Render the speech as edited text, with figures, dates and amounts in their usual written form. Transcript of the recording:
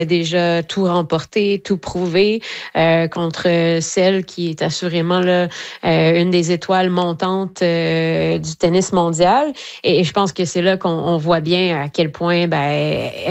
déjà tout remporté, tout prouvé contre celle qui est assurément là, une des étoiles montantes du tennis mondial. Et je pense que c'est là qu'on voit bien à quel point